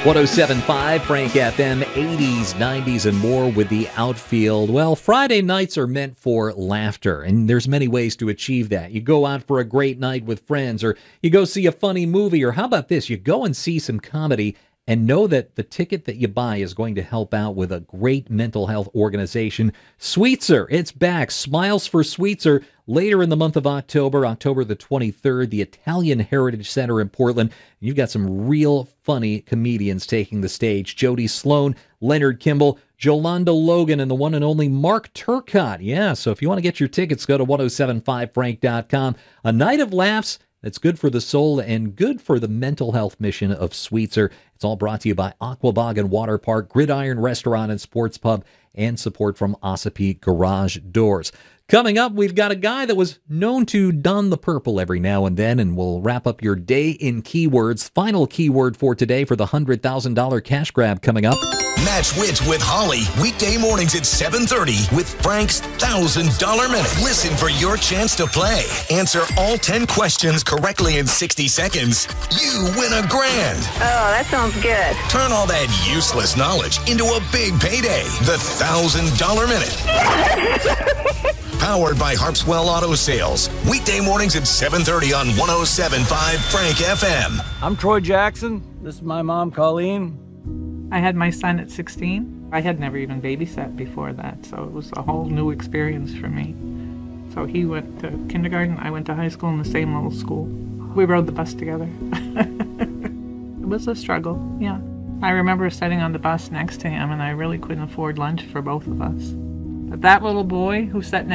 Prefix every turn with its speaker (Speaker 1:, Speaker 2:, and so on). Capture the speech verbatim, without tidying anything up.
Speaker 1: one oh seven point five Frank F M, eighties, nineties, and more with the outfield. Well, Friday nights are meant for laughter, and there's many ways to achieve that. You go out for a great night with friends, or you go see a funny movie, or how about this? You go and see some comedy and know that the ticket that you buy is going to help out with a great mental health organization. Sweetser, it's back. Smiles for Sweetser later in the month of October, October the twenty-third, the Italian Heritage Center in Portland. You've got some real funny comedians taking the stage. Jody Sloan, Leonard Kimball, Jolanda Logan, and the one and only Mark Turcott. Yeah, so if you want to get your tickets, go to ten seventy-five frank dot com. A night of laughs that's good for the soul and good for the mental health mission of Sweetser. It's all brought to you by Aquabog Water Park, Gridiron Restaurant and Sports Pub, and support from Ossipee Garage Doors. Coming up, we've got a guy that was known to don the purple every now and then, and we'll wrap up your day in keywords. Final keyword for today for the one hundred thousand dollars cash grab coming up.
Speaker 2: Match Wits with Holly, weekday mornings at seven thirty with Frank's one thousand dollars Minute. Listen for your chance to play. Answer all ten questions correctly in sixty seconds. You win a grand.
Speaker 3: Oh, that sounds good.
Speaker 2: Turn all that useless knowledge into a big payday. The one thousand dollars Minute. Powered by Harpswell Auto Sales. Weekday mornings at seven thirty on one oh seven point five Frank F M.
Speaker 4: I'm Troy Jackson. This is my mom, Colleen.
Speaker 5: I had my son at sixteen. I had never even babysat before that, so it was a whole new experience for me. So he went to kindergarten, I went to high school in the same little school. We rode the bus together. It was a struggle, yeah. I remember sitting on the bus next to him, and I really couldn't afford lunch for both of us. But that little boy who sat next